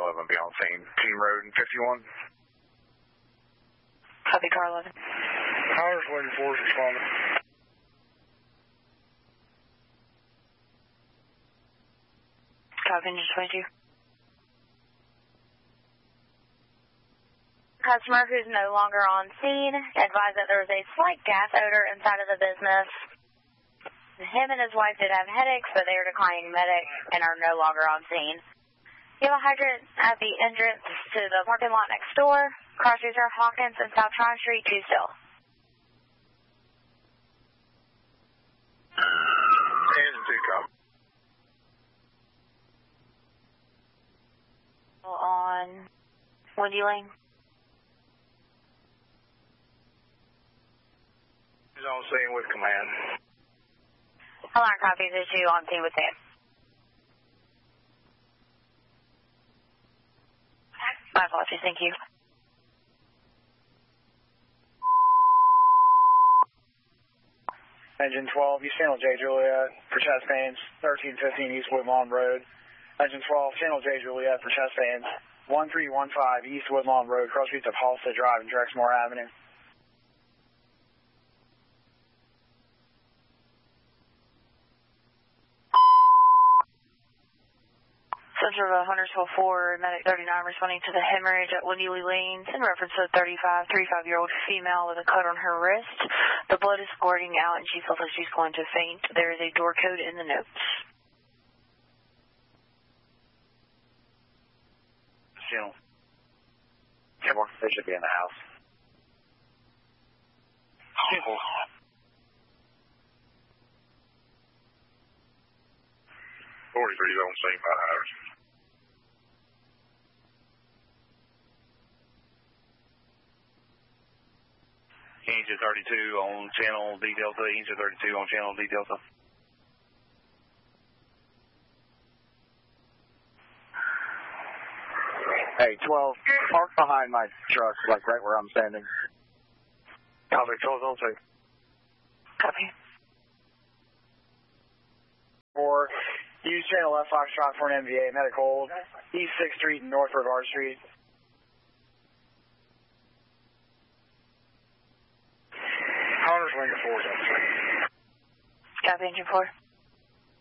11 be on scene. Team Road and 51. Copy, car 11. Powers waiting for us, responding. Copy, engine 22. Customer who's no longer on scene advised that there was a slight gas odor inside of the business. Him and his wife did have headaches, but they are declining medic and are no longer on scene. You have a hydrant at the entrance to the parking lot next door. Cross streets are Hawkins and South Tryon Street, 2 still. Engine 2, copy. On Windy Lane. He's on scene with command. Alarm copies issue on scene with him. My apologies, thank you. Engine 12, East Channel J Juliet for chest pains, 1315 East Woodlawn Road. Engine 12, Channel J Juliet for chest pains, 1315 East Woodlawn Road, cross streets of Halstead Drive and Drexmore Avenue. Center of Huntersville 4, medic 39 responding to the hemorrhage at Windy Lanes in reference to a 35-year-old female with a cut on her wrist. The blood is squirting out and she feels like she's going to faint. There is a door code in the notes. Channel. Camera, they should be in the house. Channel. 43 on scene by hours. Engine 32 on channel D Delta. Engine 32 on channel D Delta. Hey, 12, park behind my truck, like right where I'm standing. Copy, 12 on scene. Copy. 4, use channel F Foxtrot for an MVA, medic hold, East 6th Street and North Brevard Street. Hunter's Lincoln 4 is on scene. Copy, engine 4.